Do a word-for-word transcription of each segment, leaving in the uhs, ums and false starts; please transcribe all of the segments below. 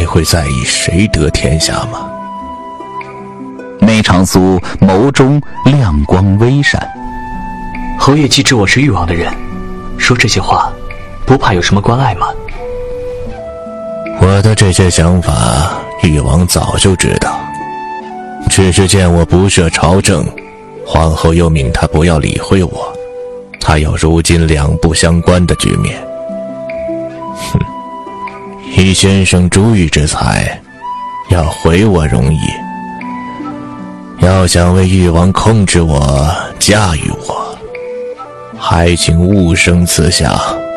会在意谁得天下吗？ 梅长苏眸中亮光微闪。 侯爷既知我是誉王的人，说这些话不怕有什么关碍吗？ 我的这些想法誉王早就知道，只是见我不涉朝政，皇后又命他不要理会我，他有如今两不相关的局面。哼，以先生珠玉之才，要毁我容易，要想为誉王控制我、驾驭我，还请勿生此想。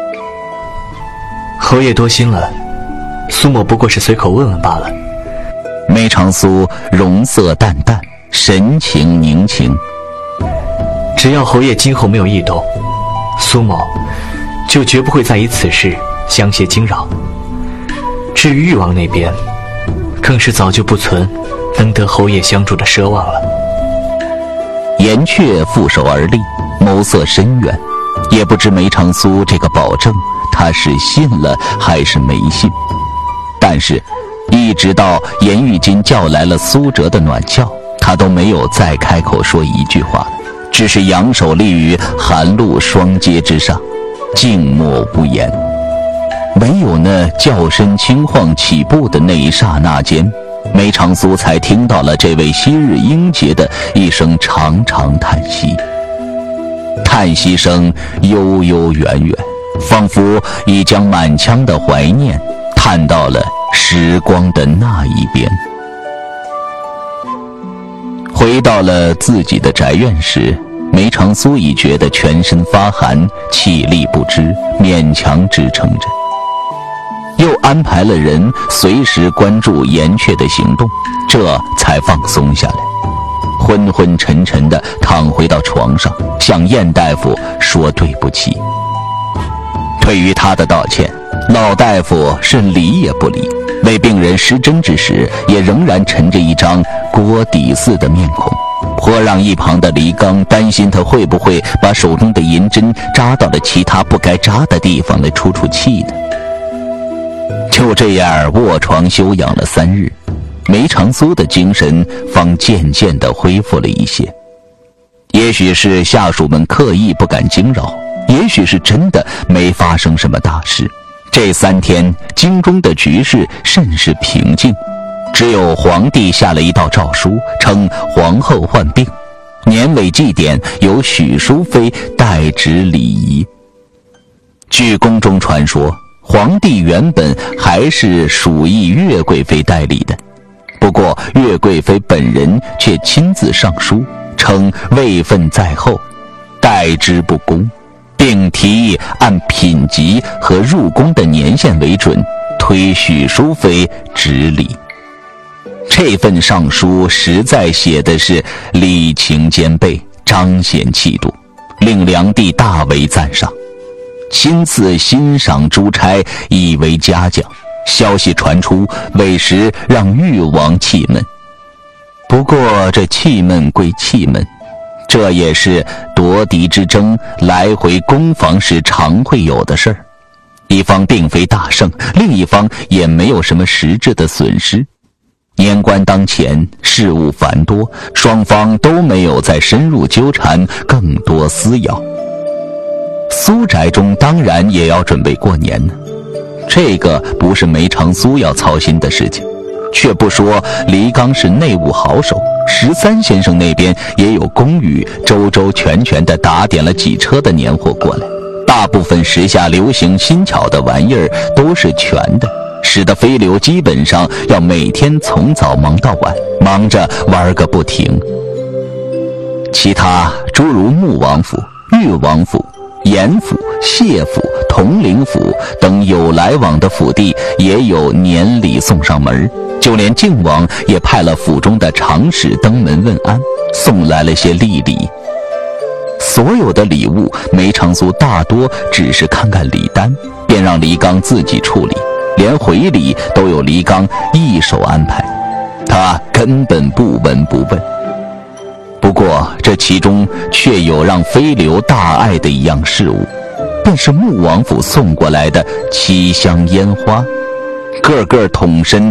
侯爷多心了，苏某不过是随口问问罢了。 梅长苏容色淡淡，神情凝情。 只要侯爷今后没有异动，苏某就绝不会再以此事相携惊扰。至于誉王那边，更是早就不存能得侯爷相助的奢望了。 颜阙负手而立，眸色深远，也不知梅长苏这个保证他是信了还是没信。但是一直到颜玉京叫来了苏辙的暖轿，他都没有再开口说一句话，只是扬手立于寒露霜阶之上，静默无言。唯有那轿身轻晃起步的那一刹那间，梅长苏才听到了这位昔日英杰的一声长长叹息。叹息声悠悠远远，仿佛已将满腔的怀念叹到了时光的那一边。回到了自己的宅院时，梅长苏已觉得全身发寒，气力不支，勉强支撑着。又安排了人随时关注颜阙的行动，这才放松下来，昏昏沉沉地躺回到床上，向晏大夫说对不起。对于他的道歉，老大夫是理也不理，为病人施针之时，也仍然沉着一张锅底似的面孔，颇让一旁的黎刚担心他会不会把手中的银针扎到了其他不该扎的地方来出出气呢。就这样卧床休养了三日，梅长苏的精神方渐渐地恢复了一些。也许是下属们刻意不敢惊扰，也许是真的没发生什么大事，这三天京中的局势甚是平静。只有皇帝下了一道诏书，称皇后患病，年尾祭典由许淑妃代执礼仪。据宫中传说，皇帝原本还是属意岳贵妃代理的，不过岳贵妃本人却亲自上书，称位分在后，代之不公，并提议按品级和入宫的年限为准，推许淑妃执礼。这份上书实在写的是礼情兼备，彰显气度，令梁帝大为赞赏，亲自欣赏珠钗，以为嘉奖。消息传出，委实让誉王气闷。不过这气闷归气闷，这也是夺嫡之争来回攻防时常会有的事儿。一方并非大胜，另一方也没有什么实质的损失。年关当前，事务繁多，双方都没有再深入纠缠，更多撕咬。苏宅中当然也要准备过年呢，这个不是梅长苏要操心的事情。却不说黎刚是内务好手，十三先生那边也有宫羽周周全全地打点了几车的年货过来，大部分时下流行新巧的玩意儿都是全的，使得飞流基本上要每天从早忙到晚，忙着玩个不停。其他诸如穆王府、裕王府、严府、谢府、统领府等有来往的府地也有年礼送上门，就连靖王也派了府中的长史登门问安，送来了些利礼。所有的礼物梅长苏大多只是看看礼单，便让黎刚自己处理，连回礼都有黎刚一手安排，他根本不闻不问。不过这其中却有让飞流大爱的一样事物，便是穆王府送过来的七香烟花，个个桶身